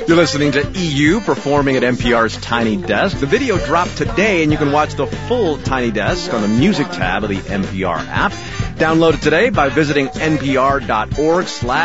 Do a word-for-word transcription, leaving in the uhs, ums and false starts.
You're listening to E U performing at N P R's Tiny Desk. The video dropped today, and you can watch the full Tiny Desk on the Music tab of the N P R app. Download it today by visiting npr.org slash